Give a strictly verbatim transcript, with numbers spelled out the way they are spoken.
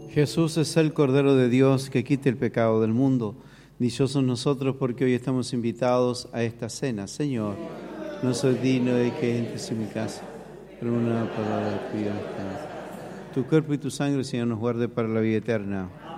Jesús es el Cordero de Dios que quita el pecado del mundo. Dichosos nosotros porque hoy estamos invitados a esta cena. Señor, no soy digno de que entres en mi casa, pero una palabra tuya basta. Tu cuerpo y tu sangre, Señor, nos guarde para la vida eterna.